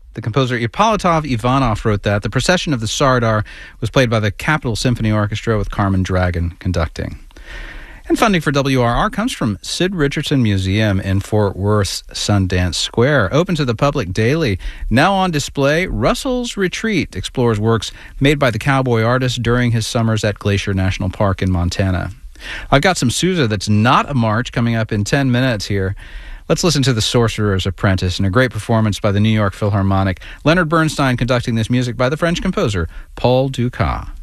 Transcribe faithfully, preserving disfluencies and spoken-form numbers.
The composer Ippolitov Ivanov wrote that. The Procession of the Sardar was played by the Capitol Symphony Orchestra with Carmen Dragon conducting. And funding for W R R comes from Sid Richardson Museum in Fort Worth's Sundance Square. Open to the public daily. Now on display, Russell's Retreat explores works made by the cowboy artist during his summers at Glacier National Park in Montana. I've got some Sousa that's not a march coming up in ten minutes here. Let's listen to The Sorcerer's Apprentice and a great performance by the New York Philharmonic. Leonard Bernstein conducting this music by the French composer Paul Dukas.